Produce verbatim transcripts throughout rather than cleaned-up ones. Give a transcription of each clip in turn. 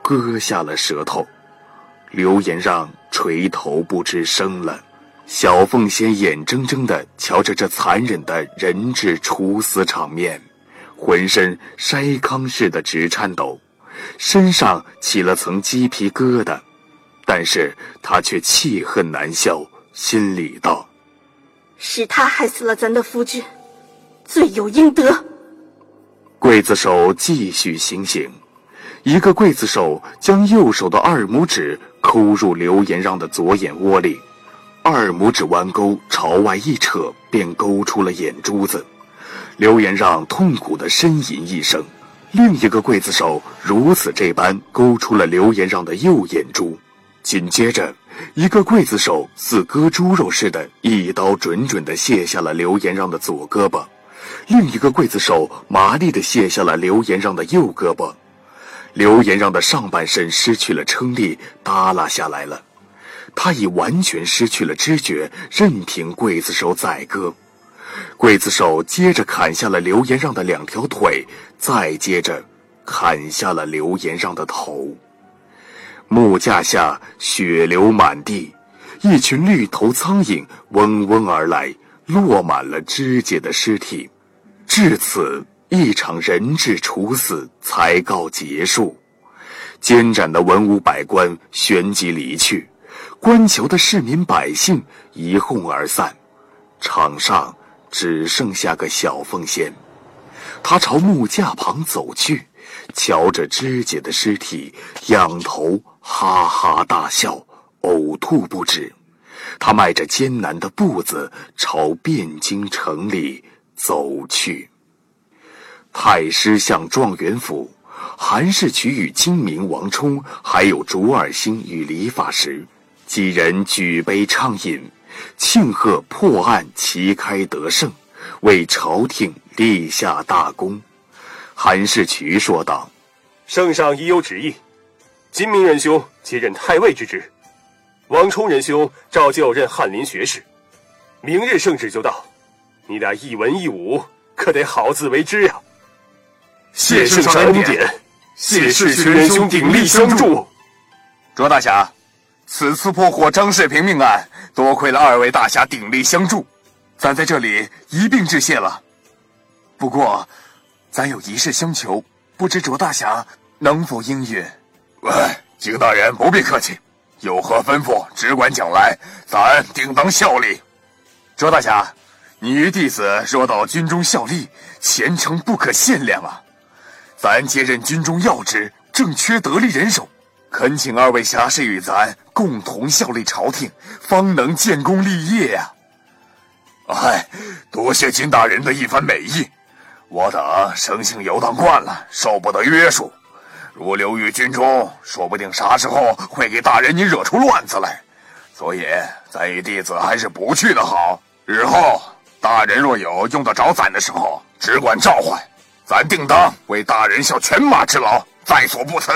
割下了舌头。刘延让垂头不知声了。小凤仙眼睁睁地瞧着这残忍的人质处死场面，浑身筛糠似的直颤抖，身上起了层鸡皮疙瘩，但是他却气恨难消，心里道： 是他害死了咱的夫君，罪有应得。 刽子手继续行刑，一个刽子手将右手的二拇指抠入刘延让的左眼窝里，二拇指弯钩朝外一扯，便勾出了眼珠子。刘延让痛苦地呻吟一声，另一个刽子手如此这般勾出了刘延让的右眼珠。紧接着，一个刽子手似割猪肉似的，一刀准准地卸下了刘延让的左胳膊，另一个刽子手麻利地卸下了刘延让的右胳膊。刘延让的上半身失去了撑力，耷拉下来了，他已完全失去了知觉，任凭刽子手宰割。刽子手接着砍下了刘延让的两条腿，再接着砍下了刘延让的头。木架下血流满地，一群绿头苍蝇嗡嗡而来，落满了肢解的尸体。至此，一场人质处死才告结束。监斩的文武百官旋即离去，观桥的市民百姓一哄而散，场上只剩下个小凤仙。他朝木架旁走去，瞧着肢解的尸体，仰头哈哈大笑，呕吐不止。他迈着艰难的步子朝汴京城里走去。太师向状元府，韩世渠与精明王冲，还有卓尔兴与李法石几人举杯畅饮，庆贺破案旗开得胜，为朝廷立下大功。韩世渠说道： 圣上已有旨意，金明仁兄接任太尉之职，王冲仁兄照旧任翰林学士。明日圣旨就到，你俩一文一武，可得好自为之呀！谢圣上恩典，谢世渠仁兄鼎力相助。 卓大侠，此次破获张世平命案，多亏了二位大侠鼎力相助，咱在这里一并致谢了。不过，咱有一事相求，不知卓大侠能否应允？ 喂，景大人不必客气，有何吩咐，只管讲来，咱定当效力。 卓大侠，你与弟子若到军中效力，前程不可限量啊！咱接任军中要职，正缺得力人手，恳请二位侠士与咱共同效力朝廷，方能建功立业呀、 啊！哎，多谢金大人的一番美意，我等生性游荡惯了，受不得约束。如留于军中，说不定啥时候会给大人你惹出乱子来，所以咱与弟子还是不去的好。日后大人若有用得着咱的时候，只管召唤，咱定当为大人效犬马之劳，在所不辞。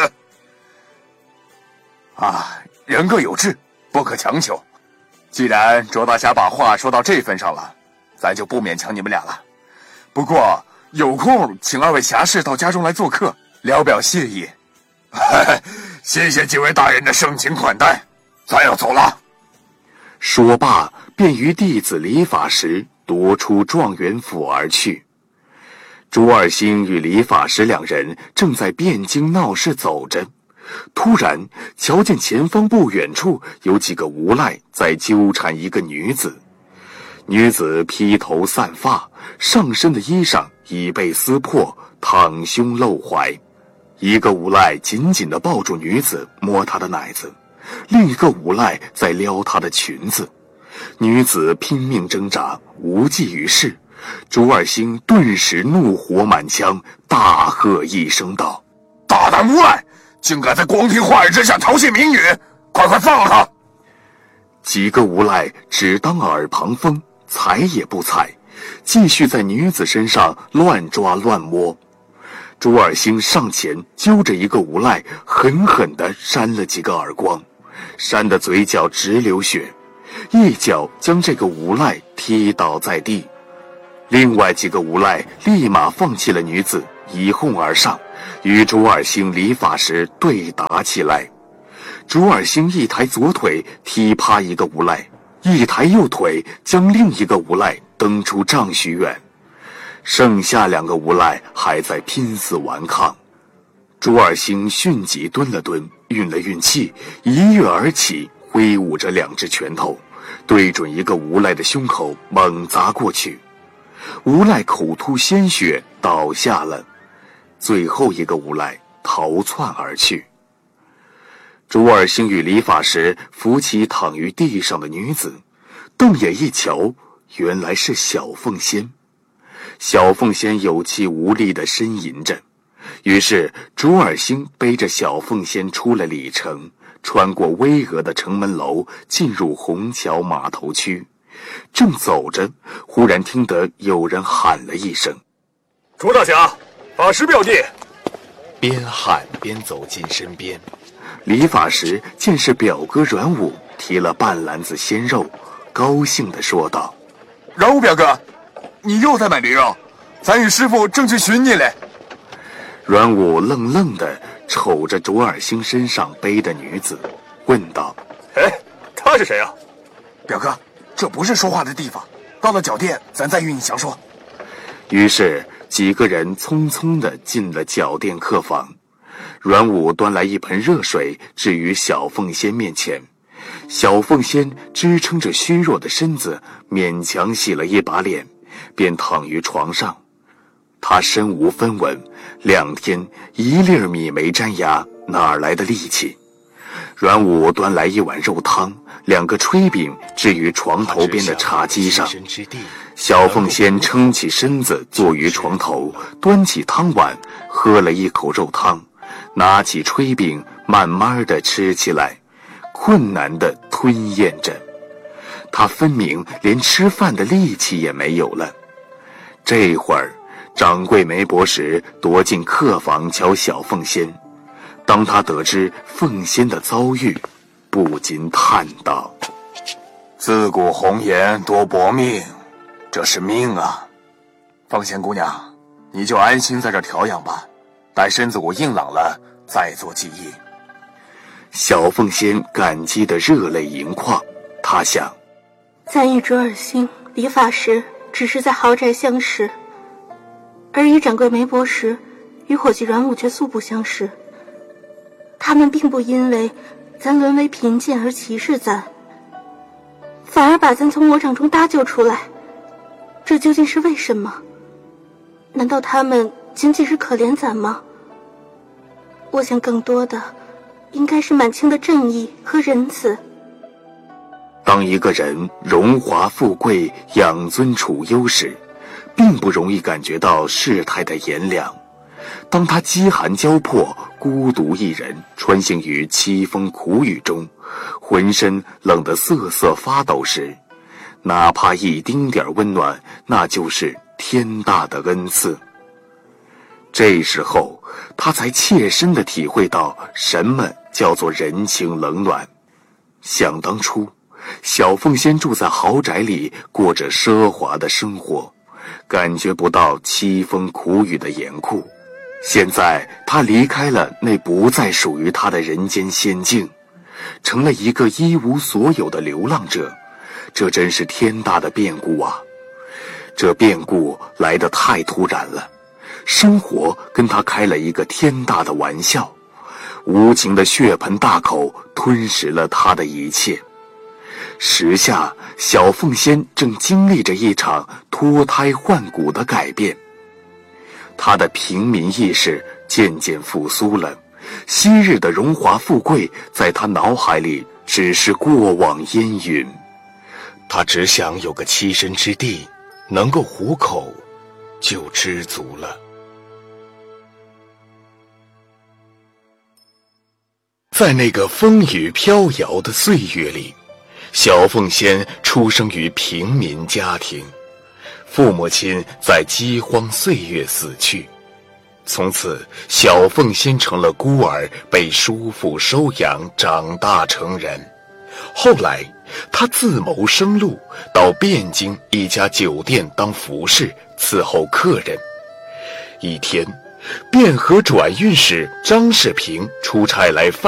啊，人各有志，不可强求。既然卓大侠把话说到这份上了，咱就不勉强你们俩了。不过有空请二位侠士到家中来做客，聊表谢意。 谢谢几位大人的盛情款待，咱要走了。 说罢，便与弟子李法石夺出状元府而去。卓尔兴与李法石两人正在汴京闹市走着，突然瞧见前方不远处有几个无赖在纠缠一个女子。女子披头散发，上身的衣裳已被撕破，袒胸露怀。一个无赖紧紧地抱住女子，摸她的奶子，另一个无赖在撩她的裙子。女子拼命挣扎，无济于事。卓尔兴顿时怒火满腔，大喝一声道： 大胆无赖，竟敢在光天化日之下调戏民女，快快放了他！ 几个无赖只当耳旁风，睬也不睬，继续在女子身上乱抓乱摸。卓尔兴上前揪着一个无赖，狠狠地扇了几个耳光，扇得嘴角直流血，一脚将这个无赖踢倒在地。另外几个无赖立马放弃了女子，一哄而上， 与卓尔星理发师对打起来。卓尔星一抬左腿踢趴一个无赖，一抬右腿将另一个无赖蹬出丈许远，剩下两个无赖还在拼死顽抗。卓尔星迅即蹲了蹲，运了运气，一跃而起，挥舞着两只拳头，对准一个无赖的胸口猛砸过去。无赖口吐鲜血倒下了，最后一个无赖逃窜而去。卓尔星与理发师扶起躺于地上的女子，瞪眼一瞧，原来是小凤仙。小凤仙有气无力地呻吟着，于是卓尔星背着小凤仙出了里城，穿过巍峨的城门楼，进入虹桥码头区。正走着，忽然听得有人喊了一声：“ 卓大侠，法师表弟！” 边喊边走近身边。理发师见是表哥阮武，提了半篮子鲜肉，高兴地说道：“ 阮武表哥，你又在买驴肉？咱与师傅正去寻你嘞。” 阮武愣愣地瞅着卓尔星身上背的女子，问道：“ 哎，她是谁啊？” 表哥，这不是说话的地方，到了脚店咱再与你详说。 于是几个人匆匆地进了脚店客房。阮武端来一盆热水置于小凤仙面前，小凤仙支撑着虚弱的身子，勉强洗了一把脸，便躺于床上。她身无分文，两天一粒米没沾牙，哪来的力气？阮武端来一碗肉汤，两个炊饼置于床头边的茶几上。小凤仙撑起身子坐于床头，端起汤碗喝了一口肉汤，拿起炊饼慢慢地吃起来，困难地吞咽着。她分明连吃饭的力气也没有了。这会儿掌柜梅伯时踱进客房瞧小凤仙，当他得知凤仙的遭遇，不禁叹道：“ 自古红颜多薄命，这是命啊。凤仙姑娘，你就安心在这调养吧，待身子骨硬朗了再做记忆。” 小凤仙感激得热泪盈眶，她想， 咱与卓尔星理发时只是在豪宅相识，而与掌柜梅伯时与伙计阮武却素不相识。他们并不因为咱沦为贫贱而歧视咱，反而把咱从魔掌中搭救出来，这究竟是为什么？难道他们仅仅是可怜咱吗？我想更多的应该是满清的正义和仁慈。 当一个人荣华富贵、养尊处优时，并不容易感觉到世态的炎凉。当他饥寒交迫、孤独一人，穿行于凄风苦雨中，浑身冷得瑟瑟发抖时，哪怕一丁点温暖，那就是天大的恩赐。这时候，他才切身地体会到什么叫做人情冷暖。想当初，小凤仙住在豪宅里，过着奢华的生活，感觉不到凄风苦雨的严酷。现在他离开了那不再属于他的人间仙境，成了一个一无所有的流浪者，这真是天大的变故啊！这变故来得太突然了，生活跟他开了一个天大的玩笑，无情的血盆大口吞噬了他的一切。时下，小凤仙正经历着一场脱胎换骨的改变。他的平民意识渐渐复苏了，昔日的荣华富贵在他脑海里只是过往烟云。他只想有个栖身之地，能够糊口，就知足了。在那个风雨飘摇的岁月里，小凤仙出生于平民家庭，父母亲在饥荒岁月死去，从此小凤仙成了孤儿，被叔父收养，长大成人。后来她自谋生路，到汴京一家酒店当服侍，伺候客人。一天， 汴河转运使张世平出差来